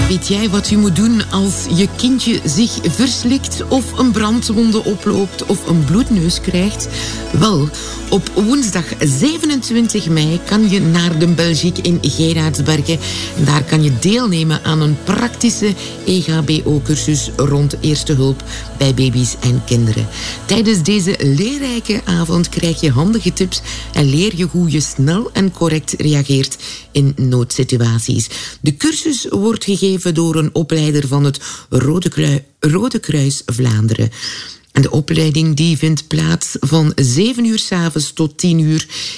Weet jij wat je moet doen als je kindje zich verslikt of een brandwonde oploopt of een bloedneus krijgt? Wel, op woensdag 27 mei kan je naar de Belgique in Gerardsbergen. Daar kan je deelnemen aan een praktische EHBO-cursus rond eerste hulp bij baby's en kinderen. Tijdens deze leerrijke avond krijg je handige tips en leer je hoe je snel en correct reageert in noodsituaties. De cursus wordt gegeven door een opleider van het Rode Kruis Vlaanderen. En de opleiding die vindt plaats van 7 uur 's avonds tot 10 uur